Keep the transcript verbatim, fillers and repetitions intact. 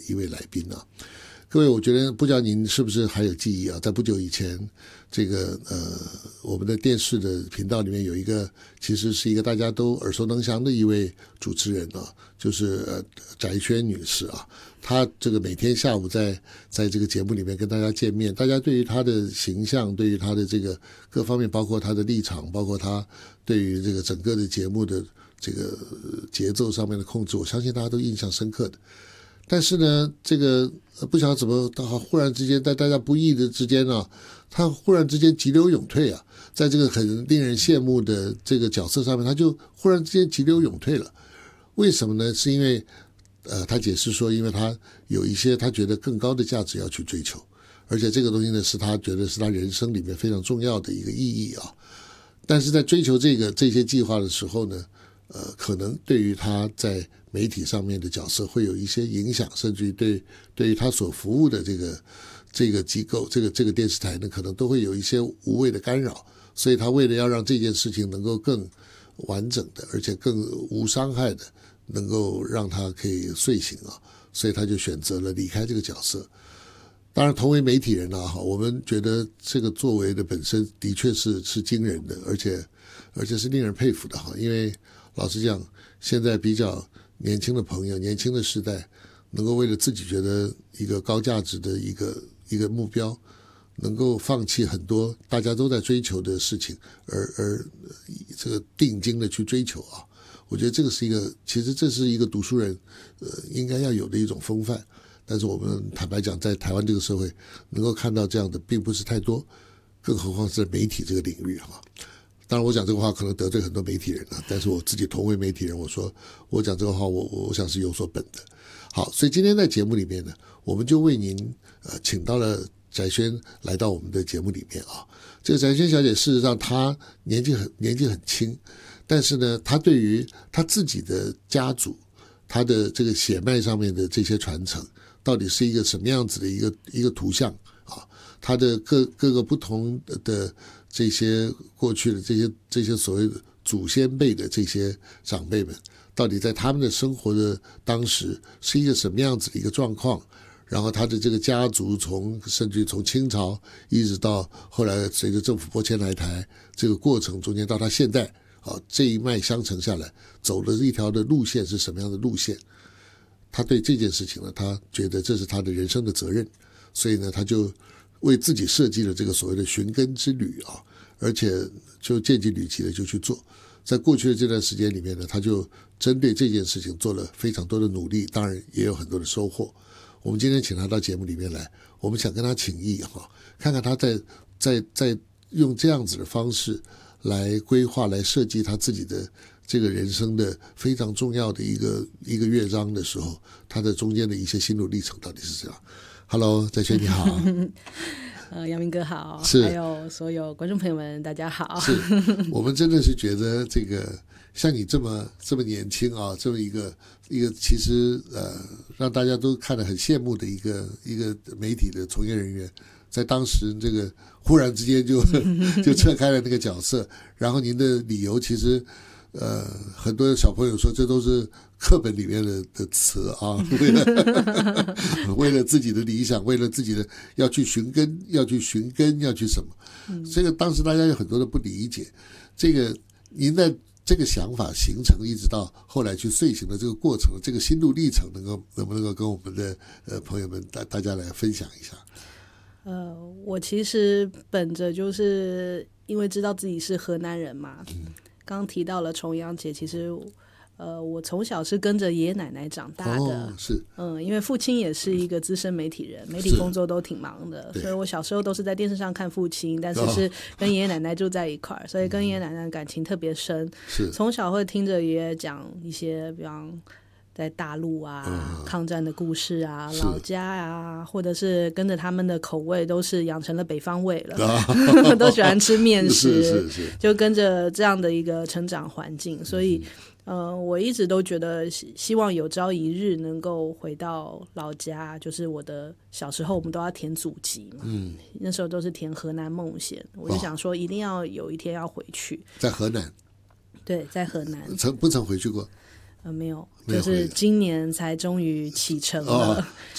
一位来宾啊。各位，我觉得不知道您是不是还有记忆啊？在不久以前，这个呃，我们的电视的频道里面有一个，其实是一个大家都耳熟能详的一位主持人啊，就是呃翟轩女士啊。她这个每天下午在在这个节目里面跟大家见面，大家对于她的形象，对于她的这个各方面，包括她的立场，包括她对于这个整个的节目的这个节奏上面的控制，我相信大家都印象深刻的。但是呢，这个不晓得怎么，他忽然之间在大家不意的之间啊，他忽然之间急流勇退啊，在这个很令人羡慕的这个角色上面，他就忽然之间急流勇退了。为什么呢？是因为呃，他解释说，因为他有一些他觉得更高的价值要去追求，而且这个东西呢，是他觉得是他人生里面非常重要的一个意义啊。但是在追求这个这些计划的时候呢，呃，可能对于他在媒体上面的角色会有一些影响，甚至于对对于他所服务的这个这个机构，这个这个电视台呢，可能都会有一些无谓的干扰。所以他为了要让这件事情能够更完整的，而且更无伤害的，能够让他可以睡醒啊，所以他就选择了离开这个角色。当然，同为媒体人啊，我们觉得这个作为的本身的确是是惊人的，而且而且是令人佩服的哈。因为老实讲，现在比较年轻的朋友，年轻的世代，能够为了自己觉得一个高价值的一个一个目标，能够放弃很多大家都在追求的事情，而而这个定睛的去追求啊，我觉得这个是一个，其实这是一个读书人呃应该要有的一种风范。但是我们坦白讲，在台湾这个社会，能够看到这样的并不是太多，更何况是在媒体这个领域哈。当然，我讲这个话可能得罪很多媒体人了，但是我自己同为媒体人，我说我讲这个话，我我想是有所本的。好，所以今天在节目里面呢，我们就为您呃请到了翟轩来到我们的节目里面啊。这个翟轩小姐事实上她年纪很年纪很轻，但是呢，她对于她自己的家族，她的这个血脉上面的这些传承，到底是一个什么样子的一个一个图像啊？她的各各个不同的这些过去的这些这些所谓的祖先辈的这些长辈们，到底在他们的生活的当时是一个什么样子的一个状况？然后他的这个家族从甚至从清朝一直到后来随着政府拨迁来台这个过程中间，到他现在啊这一脉相承下来走的一条的路线是什么样的路线？他对这件事情呢，他觉得这是他的人生的责任，所以呢，他就为自己设计了这个所谓的寻根之旅啊，而且就渐进履疾的就去做。在过去的这段时间里面呢，他就针对这件事情做了非常多的努力，当然也有很多的收获。我们今天请他到节目里面来，我们想跟他请益哈，看看他在在在用这样子的方式来规划、来设计他自己的这个人生的非常重要的一个一个乐章的时候，他的中间的一些心路历程到底是这样。Hello， 翟轩你好。 呃，阳明哥好， 是， 还有所有观众朋友们，大家好。 是，我们真的是觉得这个像你这么这么年轻啊，这么一个一个其实呃让大家都看得很羡慕的一个一个媒体的从业人员，在当时这个忽然之间就就撤开了那个角色，然后您的理由其实呃很多小朋友说这都是课本里面的的词啊，为了为了自己的理想，为了自己的要去寻根，要去寻根，要去什么？嗯、这个当时大家有很多的不理解。这个您的这个想法形成，一直到后来去遂行的这个过程，这个心路历程，能够能不能够跟我们的呃朋友们大大家来分享一下？ 呃，我其实本着就是因为知道自己是河南人嘛，嗯、刚刚提到了重阳节，其实。呃，我从小是跟着爷爷奶奶长大的， 哦、是， 嗯，因为父亲也是一个资深媒体人，媒体工作都挺忙的，所以我小时候都是在电视上看父亲，但是是跟爷爷奶奶住在一块儿，所以跟爷爷奶奶感情特别深。 是， 从小会听着爷爷讲一些，比方在大陆啊、嗯、抗战的故事啊、老家啊，或者是跟着他们的口味，都是养成了北方味了，啊、都喜欢吃面食， 是是是， 就跟着这样的一个成长环境，所以。嗯呃，我一直都觉得希望有朝一日能够回到老家，就是我的小时候我们都要填祖籍嘛，嗯，那时候都是填河南孟县，我就想说一定要有一天要回去。 在河南？ 对，在河南。 曾不曾回去过？ 呃，没有，就是今年才终于启程了。哦